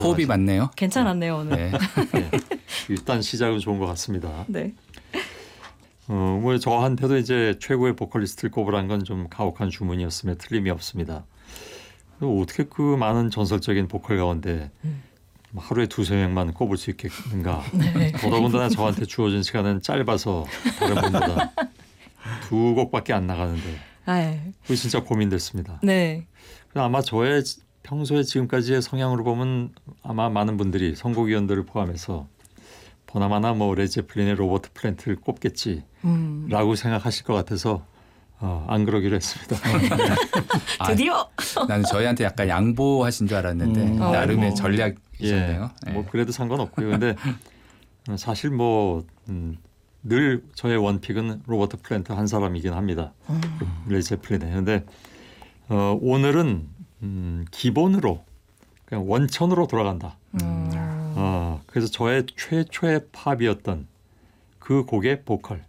호흡이 맞네요. 괜찮았네요 오늘. 네. 네. 일단 시작은 좋은 것 같습니다. 네. 뭐 저한테도 이제 최고의 보컬리스트를 꼽으라는 건 좀 가혹한 주문이었음에 틀림이 없습니다. 어떻게 그 많은 전설적인 보컬 가운데 하루에 2-3명만 꼽을 수 있겠는가. 네. 더더군다나 저한테 주어진 시간은 짧아서 다른 분보다 2곡밖에 안 나가는데 아유. 그게 진짜 고민됐습니다. 네. 아마 저의 평소에 지금까지의 성향으로 보면 아마 많은 분들이 선곡위원들을 포함해서 보나마나 뭐 레드제플린의 로버트 플랜트를 꼽겠지라고 생각하실 것 같아서 안 그러기로 했습니다. 드디어. 나는 저희한테 약간 양보하신 줄 알았는데 나름의 전략이셨네요. 예, 뭐 그래도 상관없고요. 근데 사실 뭐 늘 저의 원픽은 로버트 플랜트 한 사람이긴 합니다. 레드제플린에. 그런데 오늘은 기본으로 그냥 원천으로 돌아간다. 그래서 저의 최초의 팝이었던 그 곡의 보컬을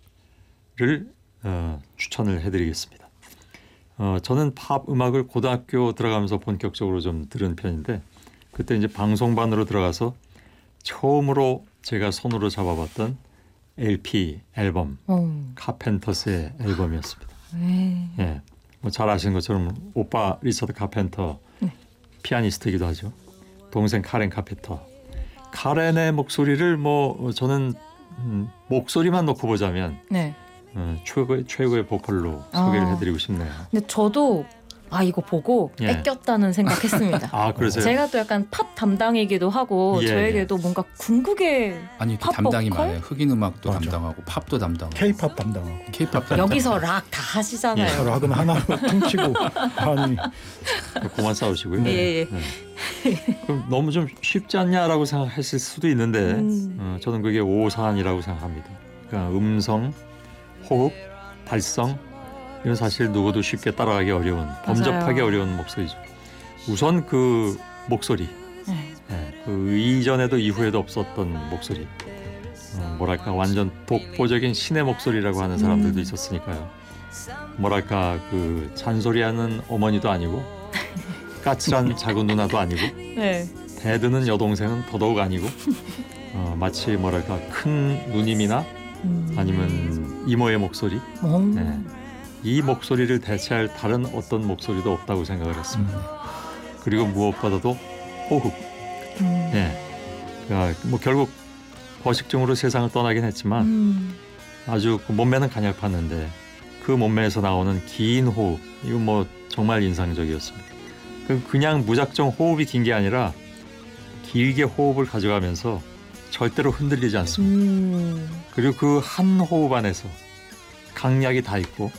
추천을 해드리겠습니다. 저는 팝 음악을 고등학교 들어가면서 본격적으로 좀 들은 편인데 그때 이제 방송반으로 들어가서 처음으로 제가 손으로 잡아봤던 LP 앨범 카펜터스의 앨범이었습니다. 예, 뭐 잘 아시는 것처럼 오빠 리처드 카펜터 피아니스트이기도 하죠. 동생 카렌 카펜터. 카렌의 목소리를 뭐 저는 목소리만 놓고 보자면 네. 최고의 보컬로 소개를 해드리고 싶네요. 근데 저도 이거 보고 예. 뺏겼다는 생각했습니다. 그러세요? 제가 또 약간 팝 담당이기도 하고 예, 저에게도 뭔가 궁극의 아니 팝 담당이 보컬? 많아요. 흑인 음악도 맞아. 담당하고 팝도 담당하고 K-팝 담당하고. K-팝 담당. 여기서 락 다 하시잖아요. 락은 하나로 퉁치고 아니 그만 싸우시고요. 예. 그럼 너무 좀 쉽지 않냐라고 생각하실 수도 있는데 저는 그게 오산이라고 생각합니다. 그러니까 음성, 호흡, 발성 이건 사실 누구도 쉽게 따라가기 어려운 범접하기 어려운 목소리죠. 우선 그 목소리 그 이전에도 이후에도 없었던 목소리 뭐랄까 완전 독보적인 신의 목소리라고 하는 사람들도 있었으니까요. 뭐랄까 그 잔소리하는 어머니도 아니고 까칠한 작은 누나도 아니고 네. 대드는 여동생은 더더욱 아니고 마치 뭐랄까 큰 누님이나 아니면 이모의 목소리 이 목소리를 대체할 다른 어떤 목소리도 없다고 생각을 했습니다. 그리고 무엇보다도 호흡 그러니까 뭐 결국 거식증으로 세상을 떠나긴 했지만 아주 그 몸매는 가냘팠는데 그 몸매에서 나오는 긴 호흡 이건 뭐 정말 인상적이었습니다. 그냥 무작정 호흡이 긴 게 아니라 길게 호흡을 가져가면서 절대로 흔들리지 않습니다. 그리고 그 한 호흡 안에서 강약이 다 있고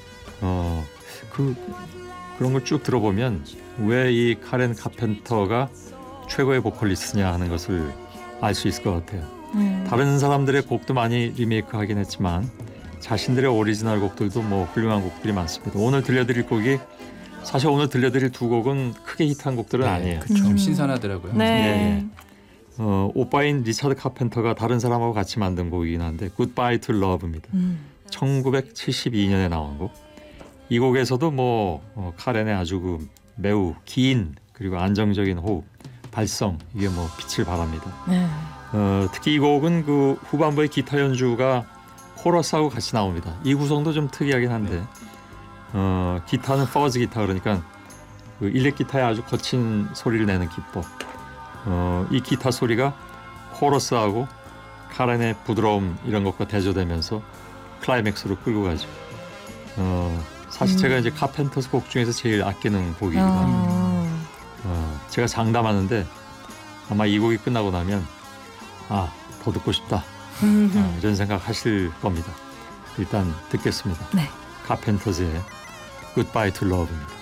그런 걸 쭉 들어보면 왜 이 카렌 카펜터가 최고의 보컬리스트냐 하는 것을 알 수 있을 것 같아요. 다른 사람들의 곡도 많이 리메이크하긴 했지만 자신들의 오리지널 곡들도 뭐 훌륭한 곡들이 많습니다. 오늘 들려드릴 곡이 사실 오늘 들려드릴 두 곡은 크게 히트한 곡들은 아니에요. 좀 신선하더라고요. 네. 오빠인 리차드 카펜터가 다른 사람하고 같이 만든 곡이긴 한데 Goodbye to Love입니다. 1972년에 나온 곡. 이 곡에서도 뭐 카렌의 아주 그 매우 긴 그리고 안정적인 호흡, 발성 이게 뭐 빛을 발합니다. 특히 이 곡은 그 후반부의 기타 연주가 코러스하고 같이 나옵니다. 이 구성도 좀 특이하긴 한데 기타는 퍼즈 기타 그러니까 그 일렉 기타의 아주 거친 소리를 내는 기법. 이 기타 소리가 코러스하고 카렌의 부드러움 이런 것과 대조되면서 클라이맥스로 끌고 가죠. 사실 제가 이제 카펜터스 곡 중에서 제일 아끼는 곡이기도 합니다. 제가 장담하는데 아마 이 곡이 끝나고 나면 더 듣고 싶다 이런 생각 하실 겁니다. 일단 듣겠습니다. 네. 카펜터스의 Goodbye to Love입니다.